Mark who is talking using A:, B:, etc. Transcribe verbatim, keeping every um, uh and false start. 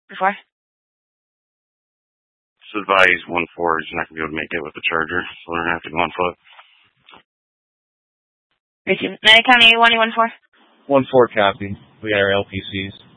A: Before?
B: Just advise one four is not going to be able to make it with the charger, so they're going to have to go on foot.
A: Receive. Nine County one one four.
C: One four copy. We got our L P Cs.